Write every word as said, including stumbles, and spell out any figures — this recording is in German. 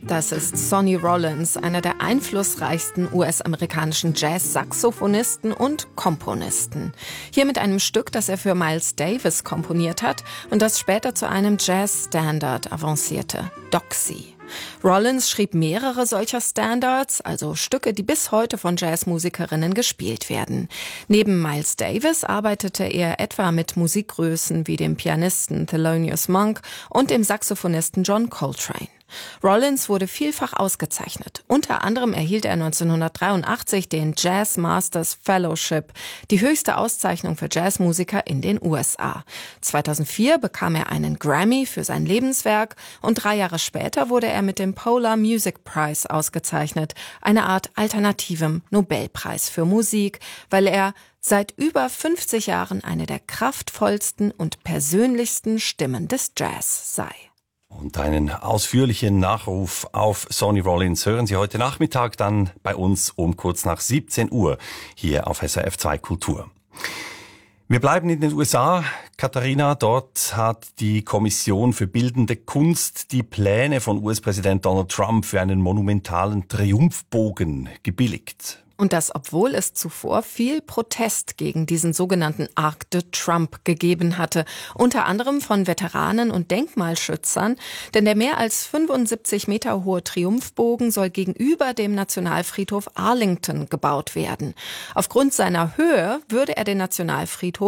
Das ist Sonny Rollins, einer der einflussreichsten U S-amerikanischen Jazz-Saxophonisten und Komponisten. Hier mit einem Stück, das er für Miles Davis komponiert hat und das später zu einem Jazz-Standard avancierte, Doxy. Rollins schrieb mehrere solcher Standards, also Stücke, die bis heute von Jazzmusikerinnen gespielt werden. Neben Miles Davis arbeitete er etwa mit Musikgrößen wie dem Pianisten Thelonious Monk und dem Saxophonisten John Coltrane. Rollins wurde vielfach ausgezeichnet. Unter anderem erhielt er neunzehnhundertdreiundachtzig den Jazz Masters Fellowship, die höchste Auszeichnung für Jazzmusiker in den U S A. zweitausendvier bekam er einen Grammy für sein Lebenswerk und drei Jahre später wurde er mit dem Polar Music Prize ausgezeichnet, eine Art alternativem Nobelpreis für Musik, weil er seit über fünfzig Jahren eine der kraftvollsten und persönlichsten Stimmen des Jazz sei. Und einen ausführlichen Nachruf auf Sonny Rollins hören Sie heute Nachmittag dann bei uns um kurz nach siebzehn Uhr hier auf S R F zwei Kultur. Wir bleiben in den U S A. Katharina, dort hat die Kommission für bildende Kunst die Pläne von U S-Präsident Donald Trump für einen monumentalen Triumphbogen gebilligt. Und das, obwohl es zuvor viel Protest gegen diesen sogenannten Arc de Trump gegeben hatte, unter anderem von Veteranen und Denkmalschützern, denn der mehr als fünfundsiebzig Meter hohe Triumphbogen soll gegenüber dem Nationalfriedhof Arlington gebaut werden. Aufgrund seiner Höhe würde er den Nationalfriedhof